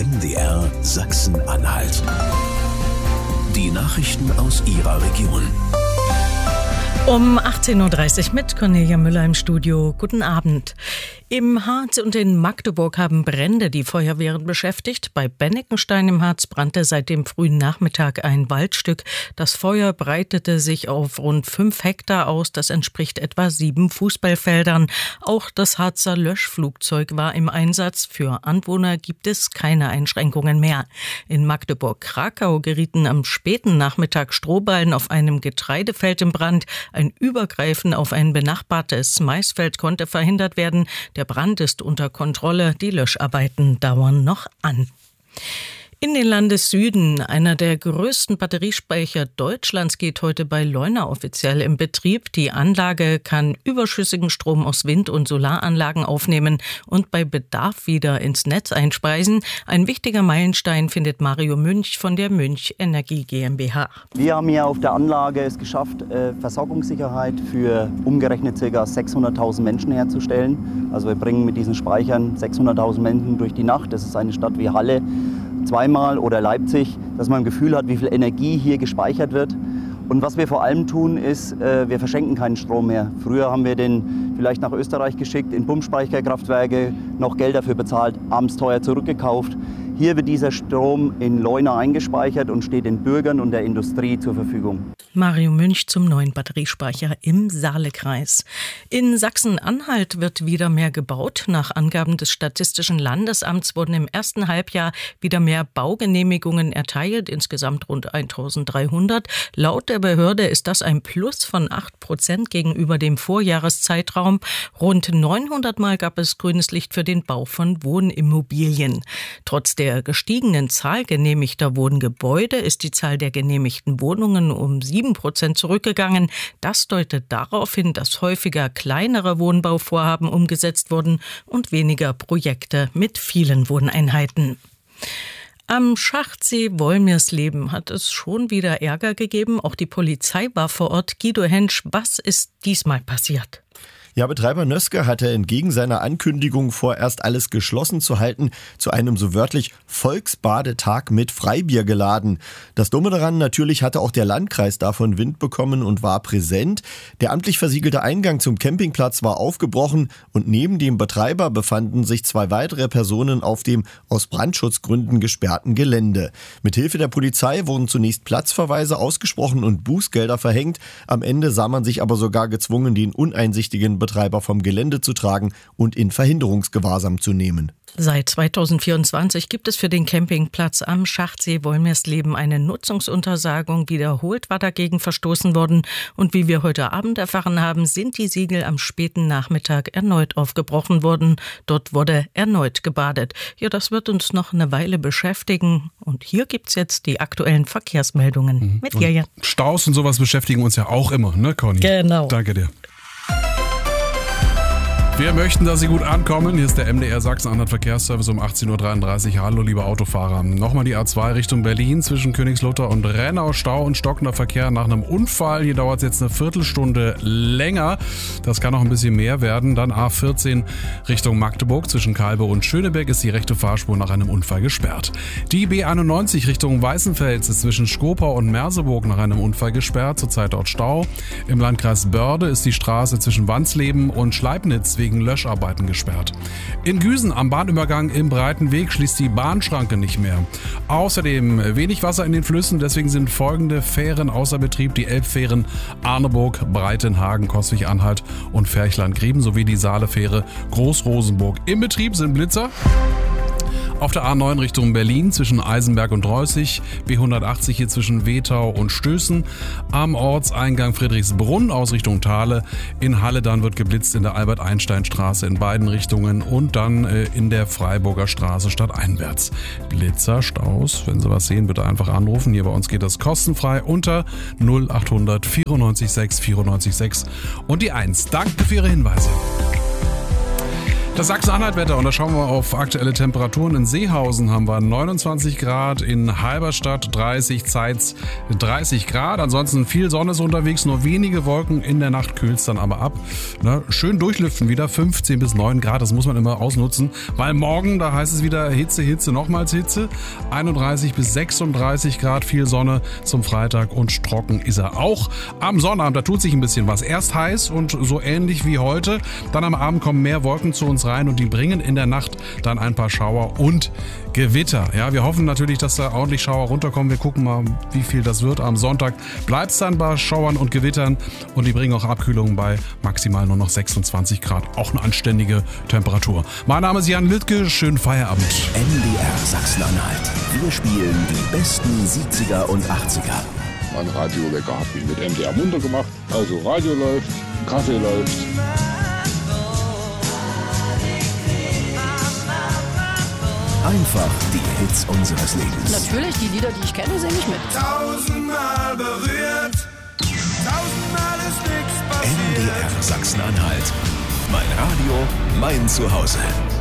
MDR Sachsen-Anhalt. Die Nachrichten aus Ihrer Region. Um 18.30 Uhr mit Cornelia Müller im Studio. Guten Abend. Im Harz und in Magdeburg haben Brände die Feuerwehren beschäftigt. Bei Benneckenstein im Harz brannte seit dem frühen Nachmittag ein Waldstück. Das Feuer breitete sich auf rund 5 Hektar aus. Das entspricht etwa 7 Fußballfeldern. Auch das Harzer Löschflugzeug war im Einsatz. Für Anwohner gibt es keine Einschränkungen mehr. In Magdeburg-Krakau gerieten am späten Nachmittag Strohballen auf einem Getreidefeld in Brand. Ein Übergreifen auf ein benachbartes Maisfeld konnte verhindert werden. Der Brand ist unter Kontrolle. Die Löscharbeiten dauern noch an. In den Landessüden, einer der größten Batteriespeicher Deutschlands, geht heute bei Leuna offiziell in Betrieb. Die Anlage kann überschüssigen Strom aus Wind- und Solaranlagen aufnehmen und bei Bedarf wieder ins Netz einspeisen. Ein wichtiger Meilenstein findet Mario Münch von der Münch Energie GmbH. Wir haben hier auf der Anlage es geschafft, Versorgungssicherheit für umgerechnet ca. 600.000 Menschen herzustellen. Also wir bringen mit diesen Speichern 600.000 Menschen durch die Nacht. Das ist eine Stadt wie Halle zweimal oder Leipzig, dass man ein Gefühl hat, wie viel Energie hier gespeichert wird. Und was wir vor allem tun, ist, wir verschenken keinen Strom mehr. Früher haben wir den vielleicht nach Österreich geschickt, in Pumpspeicherkraftwerke, noch Geld dafür bezahlt, abends teuer zurückgekauft. Hier wird dieser Strom in Leuna eingespeichert und steht den Bürgern und der Industrie zur Verfügung. Mario Münch zum neuen Batteriespeicher im Saalekreis. In Sachsen-Anhalt wird wieder mehr gebaut. Nach Angaben des Statistischen Landesamts wurden im ersten Halbjahr wieder mehr Baugenehmigungen erteilt, insgesamt rund 1.300. Laut der Behörde ist das ein Plus von 8% gegenüber dem Vorjahreszeitraum. Rund 900 Mal gab es grünes Licht für den Bau von Wohnimmobilien. Trotz der gestiegenen Zahl genehmigter Wohngebäude ist die Zahl der genehmigten Wohnungen um 7% zurückgegangen. Das deutet darauf hin, dass häufiger kleinere Wohnbauvorhaben umgesetzt wurden und weniger Projekte mit vielen Wohneinheiten. Am Schachtsee Wolmirsleben hat es schon wieder Ärger gegeben. Auch die Polizei war vor Ort. Guido Hensch, was ist diesmal passiert? Ja, Betreiber Nöske hatte entgegen seiner Ankündigung, vorerst alles geschlossen zu halten, zu einem so wörtlich Volksbadetag mit Freibier geladen. Das Dumme daran, natürlich hatte auch der Landkreis davon Wind bekommen und war präsent. Der amtlich versiegelte Eingang zum Campingplatz war aufgebrochen und neben dem Betreiber befanden sich 2 weitere Personen auf dem aus Brandschutzgründen gesperrten Gelände. Mithilfe der Polizei wurden zunächst Platzverweise ausgesprochen und Bußgelder verhängt. Am Ende sah man sich aber sogar gezwungen, den uneinsichtigen Betreiber vom Gelände zu tragen und in Verhinderungsgewahrsam zu nehmen. Seit 2024 gibt es für den Campingplatz am Schachtsee Wolmirsleben eine Nutzungsuntersagung. Wiederholt war dagegen verstoßen worden. Und wie wir heute Abend erfahren haben, sind die Siegel am späten Nachmittag erneut aufgebrochen worden. Dort wurde erneut gebadet. Ja, das wird uns noch eine Weile beschäftigen. Und hier gibt's jetzt die aktuellen Verkehrsmeldungen mit Jürgen. Staus und sowas beschäftigen uns ja auch immer, ne, Conny? Genau. Danke dir. Wir möchten, dass Sie gut ankommen. Hier ist der MDR Sachsen-Anhalt Verkehrsservice um 18.33 Uhr. Hallo, liebe Autofahrer. Nochmal die A2 Richtung Berlin zwischen Königslutter und Rennau. Stau und stockender Verkehr nach einem Unfall. Hier dauert es jetzt eine Viertelstunde länger. Das kann noch ein bisschen mehr werden. Dann A14 Richtung Magdeburg zwischen Kalbe und Schöneberg ist die rechte Fahrspur nach einem Unfall gesperrt. Die B91 Richtung Weißenfels ist zwischen Skopau und Merseburg nach einem Unfall gesperrt. Zurzeit dort Stau. Im Landkreis Börde ist die Straße zwischen Wansleben und Schleibnitz wegen Löscharbeiten gesperrt. In Güsen am Bahnübergang im Breitenweg schließt die Bahnschranke nicht mehr. Außerdem wenig Wasser in den Flüssen, deswegen sind folgende Fähren außer Betrieb: die Elbfähren Arneburg, Breitenhagen, Coswig-Anhalt und Ferchland-Grieben sowie die Saalefähre Groß-Rosenburg. Im Betrieb sind Blitzer. Auf der A9 Richtung Berlin zwischen Eisenberg und Reußig, B180 hier zwischen Wetau und Stößen, am Ortseingang Friedrichsbrunn aus Richtung Thale, in Halle dann wird geblitzt in der Albert-Einstein-Straße in beiden Richtungen und dann in der Freiburger Straße stadteinwärts. Blitzer, Staus, wenn Sie was sehen, bitte einfach anrufen. Hier bei uns geht das kostenfrei unter 0800 94 6 94 6 und die 1. Danke für Ihre Hinweise. Das Sachsen-Anhalt-Wetter, und da schauen wir auf aktuelle Temperaturen. In Seehausen haben wir 29 Grad, in Halberstadt 30, Zeitz 30 Grad. Ansonsten viel Sonne ist unterwegs, nur wenige Wolken. In der Nacht kühlt es dann aber ab. Schön durchlüften wieder, 15 bis 9 Grad, das muss man immer ausnutzen. Weil morgen, da heißt es wieder Hitze, Hitze, nochmals Hitze. 31 bis 36 Grad, viel Sonne zum Freitag und trocken ist er auch. Am Sonnabend, da tut sich ein bisschen was. Erst heiß und so ähnlich wie heute. Dann am Abend kommen mehr Wolken zu uns rein und die bringen in der Nacht dann ein paar Schauer und Gewitter. Ja, wir hoffen natürlich, dass da ordentlich Schauer runterkommen. Wir gucken mal, wie viel das wird. Am Sonntag bleibt es dann bei Schauern und Gewittern und die bringen auch Abkühlungen bei maximal nur noch 26 Grad. Auch eine anständige Temperatur. Mein Name ist Jan Littke. Schönen Feierabend. MDR Sachsen-Anhalt. Wir spielen die besten 70er und 80er. Mein Radiowecker hat mich mit MDR munter gemacht. Also Radio läuft, Kaffee läuft. Einfach die Hits unseres Lebens. Natürlich, die Lieder, die ich kenne, singe ich mit. Tausendmal berührt, tausendmal ist nichts passiert. MDR Sachsen-Anhalt. Mein Radio, mein Zuhause.